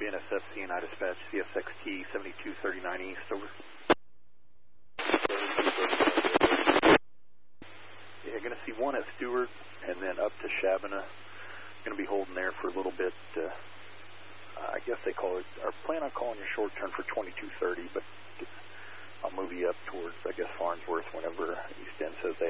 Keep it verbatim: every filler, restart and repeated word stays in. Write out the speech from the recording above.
B N S F C and I dispatch C S X T seventy-two thirty-nine East, over. Yeah, going to see one at Stewart and then up to Shabana. Going to be holding there for a little bit. Uh, I guess they call it, or plan on calling your short turn for twenty-two thirty, but I'll move you up towards, I guess, Farnsworth whenever East End says